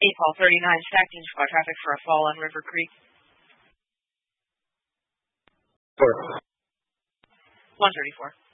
8 39, Stockton Squad traffic for a fall on River Creek. 4. 134.